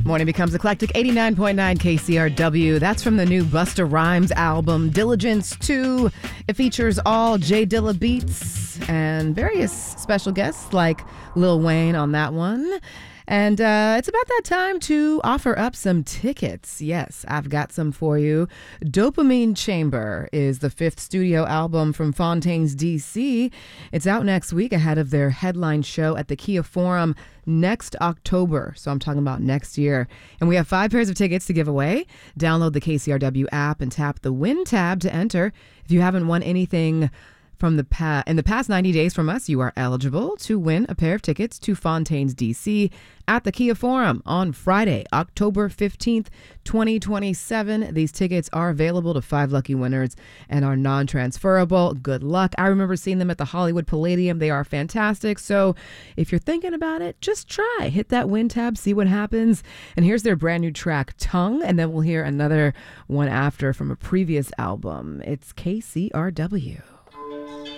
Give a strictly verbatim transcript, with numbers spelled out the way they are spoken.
Morning becomes eclectic. eighty-nine point nine K C R W. That's from the new Busta Rhymes album, Diligence two. It features all J Dilla beats and various special guests like Lil Wayne on that one. And uh, it's about that time to offer up some tickets. Yes, I've got some for you. Dopamine Chamber is the fifth studio album from Fontaines, D C. It's out next week ahead of their headline show at the Kia Forum next October. So I'm talking about next year. And we have five pairs of tickets to give away. Download the K C R W app and tap the Win tab to enter. If you haven't won anything From the pa- in the past ninety days from us, you are eligible to win a pair of tickets to Fontaines, D C at the Kia Forum on Friday, October fifteenth, twenty twenty-seven. These tickets are available to five lucky winners and are non-transferable. Good luck. I remember seeing them at the Hollywood Palladium. They are fantastic. So if you're thinking about it, just try. Hit that Win tab, see what happens. And here's their brand new track, Tongue. And then we'll hear another one after from a previous album. It's K C R W.